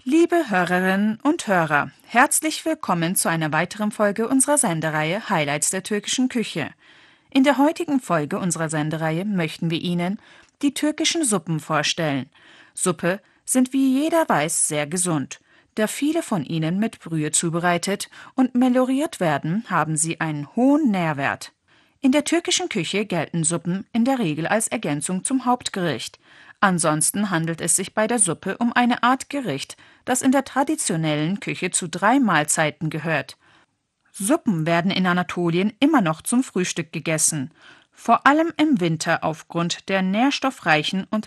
Liebe Hörerinnen und Hörer, herzlich willkommen zu einer weiteren Folge unserer Sendereihe Highlights der türkischen Küche. In der heutigen Folge unserer Sendereihe möchten wir Ihnen die türkischen Suppen vorstellen. Suppe sind, wie jeder weiß, sehr gesund. Da viele von ihnen mit Brühe zubereitet und meloriert werden, haben sie einen hohen Nährwert. In der türkischen Küche gelten Suppen in der Regel als Ergänzung zum Hauptgericht. Ansonsten handelt es sich bei der Suppe um eine Art Gericht, das in der traditionellen Küche zu 3 Mahlzeiten gehört. Suppen werden in Anatolien immer noch zum Frühstück gegessen, vor allem im Winter aufgrund der nährstoffreichen und